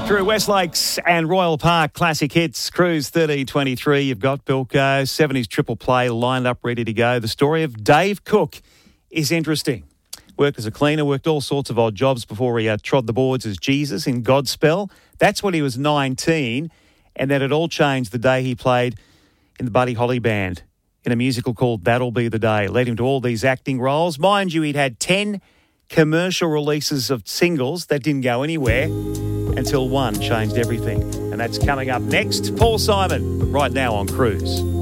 Through Westlakes and Royal Park Classic Hits, Cruise 1323. You've got Bilko, 70s triple play lined up, ready to go. The story of Dave Cook is interesting. Worked as a cleaner, worked all sorts of odd jobs before he trod the boards as Jesus in Godspell. That's when he was 19, and then it all changed the day he played in the Buddy Holly Band in a musical called That'll Be the Day. Led him to all these acting roles. Mind you, he'd had 10 commercial releases of singles that didn't go anywhere until one changed everything. And that's coming up next. Paul Simon, right now on Cruise.